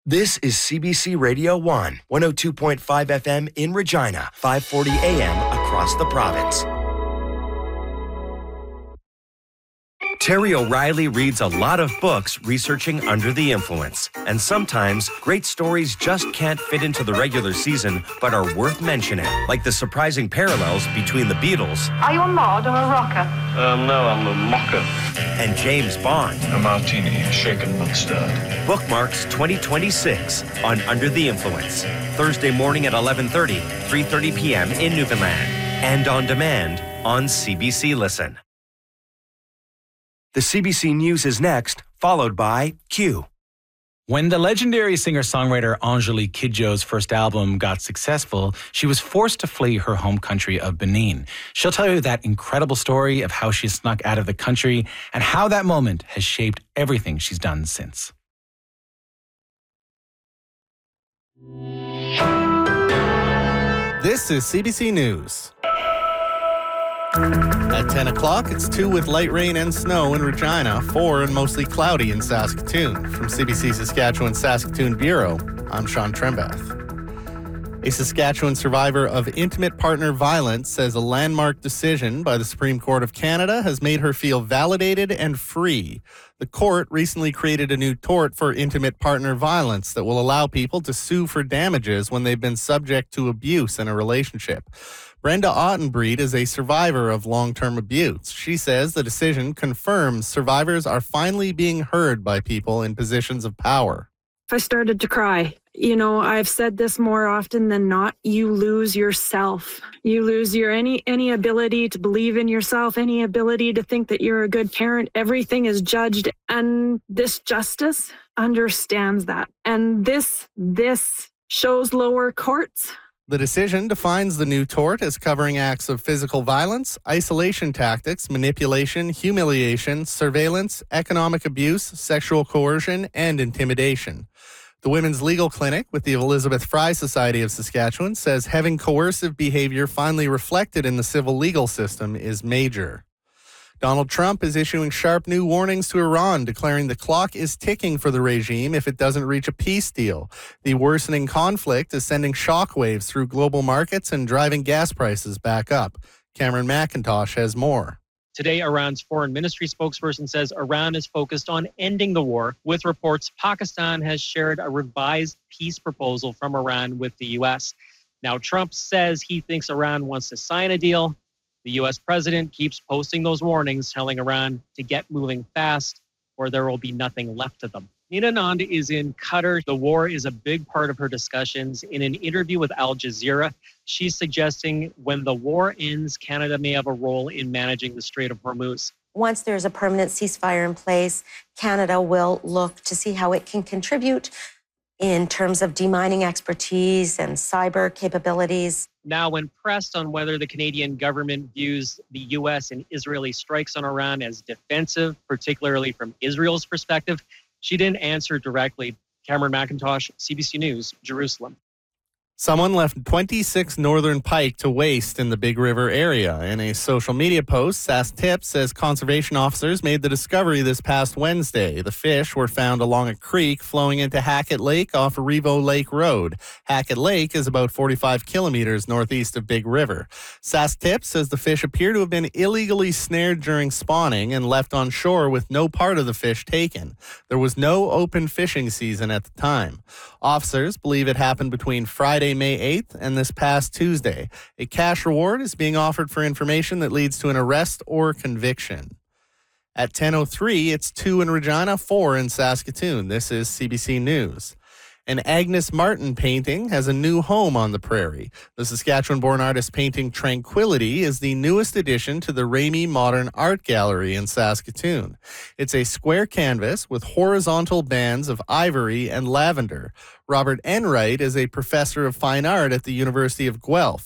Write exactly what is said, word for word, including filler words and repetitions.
This is C B C Radio one, one oh two point five F M in Regina, five forty A M across the province. Terry O'Reilly reads a lot of books researching Under the Influence. And sometimes, great stories just can't fit into the regular season, but are worth mentioning. Like the surprising parallels between the Beatles. Are you a mod or a rocker? Um, no, I'm a mocker. And James Bond. A martini, shaken but stirred. Bookmarks twenty twenty-six on Under the Influence. Thursday morning at eleven thirty, three thirty p.m. in Newfoundland. And on demand on C B C Listen. The C B C News is next, followed by Q. When the legendary singer-songwriter Angelique Kidjo's first album got successful, she was forced to flee her home country of Benin. She'll tell you that incredible story of how she snuck out of the country and how that moment has shaped everything she's done since. This is C B C News. At ten o'clock, it's two with light rain and snow in Regina, four and mostly cloudy in Saskatoon. From C B C Saskatchewan Saskatoon Bureau, I'm Sean Trembath. A Saskatchewan survivor of intimate partner violence says a landmark decision by the Supreme Court of Canada has made her feel validated and free. The court recently created a new tort for intimate partner violence that will allow people to sue for damages when they've been subject to abuse in a relationship. Brenda Ottenbreed is a survivor of long-term abuse. She says the decision confirms survivors are finally being heard by people in positions of power. I started to cry. You know, I've said this more often than not. You lose yourself. You lose your any any ability to believe in yourself, any ability to think that you're a good parent. Everything is judged. And this justice understands that. And this this shows lower courts. The decision defines the new tort as covering acts of physical violence, isolation tactics, manipulation, humiliation, surveillance, economic abuse, sexual coercion, and intimidation. The Women's Legal Clinic with the Elizabeth Fry Society of Saskatchewan says having coercive behavior finally reflected in the civil legal system is major. Donald Trump is issuing sharp new warnings to Iran, declaring the clock is ticking for the regime if it doesn't reach a peace deal. The worsening conflict is sending shockwaves through global markets and driving gas prices back up. Cameron McIntosh has more. Today, Iran's foreign ministry spokesperson says Iran is focused on ending the war. With reports, Pakistan has shared a revised peace proposal from Iran with the U S. Now, Trump says he thinks Iran wants to sign a deal. The U S president keeps posting those warnings, telling Iran to get moving fast or there will be nothing left of them. Nina Nand is in Qatar. The war is a big part of her discussions. In an interview with Al Jazeera, she's suggesting when the war ends, Canada may have a role in managing the Strait of Hormuz. Once there's a permanent ceasefire in place, Canada will look to see how it can contribute in terms of demining expertise and cyber capabilities. Now, when pressed on whether the Canadian government views the U S and Israeli strikes on Iran as defensive, particularly from Israel's perspective, she didn't answer directly. Cameron McIntosh, C B C News, Jerusalem. Someone left twenty-six northern pike to waste in the Big River area. In a social media post, Sask Tips says conservation officers made the discovery this past Wednesday. The fish were found along a creek flowing into Hackett Lake off Revo Lake Road. Hackett Lake is about forty-five kilometers northeast of Big River. Sask Tips says the fish appear to have been illegally snared during spawning and left on shore with no part of the fish taken. There was no open fishing season at the time. Officers believe it happened between Friday, May eighth and this past Tuesday. A cash reward is being offered for information that leads to an arrest or conviction. At ten oh three, it's two in Regina, four in Saskatoon. This is C B C News. An Agnes Martin painting has a new home on the prairie. The Saskatchewan-born artist painting Tranquility is the newest addition to the Ramey Modern Art Gallery in Saskatoon. It's a square canvas with horizontal bands of ivory and lavender. Robert Enright is a professor of fine art at the University of Guelph.